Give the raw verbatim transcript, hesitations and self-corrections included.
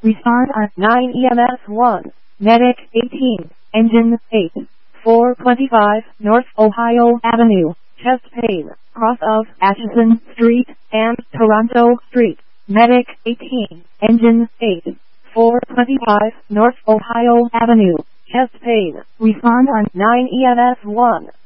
Respond on nine E M S one. Medic eighteen. Engine eight. four twenty-five North Ohio Avenue, chest pain, cross of Atchison Street and Toronto Street. Medic eighteen. Engine eight. four twenty-five North Ohio Avenue, chest pain. Respond on nine E M S one.